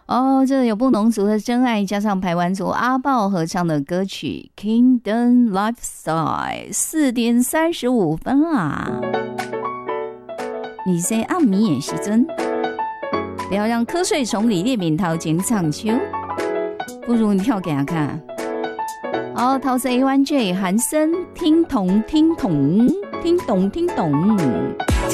哦，这有布农族的真爱，加上排湾族阿豹合唱的歌曲《Kingdom Lifestyle》，4点35分啊！你在暗暝的时阵，不要让瞌睡虫里列面头前唱秋，不如你跳给他看。好，陶喆 A1J 韩森听懂听懂听懂听懂。